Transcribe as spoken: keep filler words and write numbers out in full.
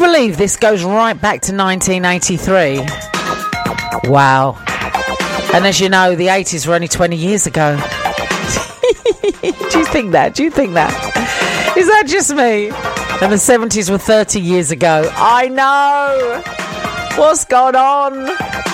believe this goes right back to nineteen eighty-three? Wow. And as you know, the eighties were only twenty years ago. Do you think that? Do you think that? Is that just me? And the seventies were thirty years ago. I know. What's going on?